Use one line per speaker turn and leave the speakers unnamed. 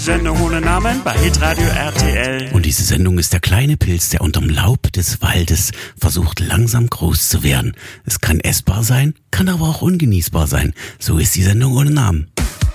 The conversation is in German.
Sendung ohne Namen bei Hitradio RTL.
Und diese Sendung ist der kleine Pilz, der unterm Laub des Waldes versucht langsam groß zu werden. Es kann essbar sein, kann aber auch ungenießbar sein. So ist die Sendung ohne Namen.